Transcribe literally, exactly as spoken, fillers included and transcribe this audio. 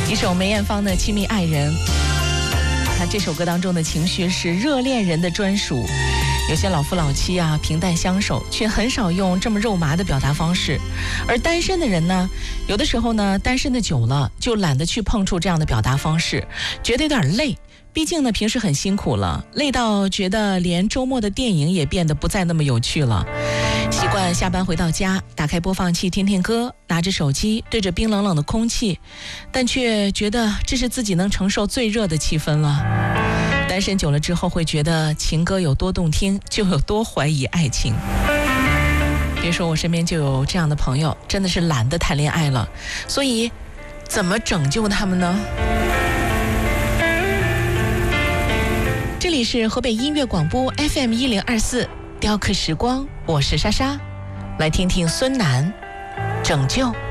一首梅艳芳的《亲密爱人》，他这首歌当中的情绪是热恋人的专属。有些老夫老妻啊，平淡相守，却很少用这么肉麻的表达方式。而单身的人呢，有的时候呢，单身的久了，就懒得去碰触这样的表达方式，觉得有点累。毕竟呢，平时很辛苦了，累到觉得连周末的电影也变得不再那么有趣了。习惯下班回到家，打开播放器听听歌，拿着手机对着冰冷冷的空气，但却觉得这是自己能承受最热的气氛了。单身久了之后，会觉得情歌有多动听，就有多怀疑爱情。别说我身边就有这样的朋友，真的是懒得谈恋爱了。所以，怎么拯救他们呢？这里是河北音乐广播 F M 一零二四，雕刻时光，我是莎莎，来听听孙楠，拯救。